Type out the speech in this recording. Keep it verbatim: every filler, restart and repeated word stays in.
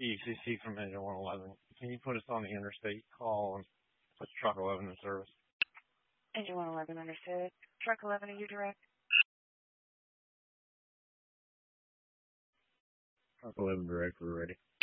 E C C from Engine one eleven. Can you put us on the interstate call and put truck eleven in service? Engine one eleven understood. Truck eleven, are you direct? Truck eleven direct, we're ready.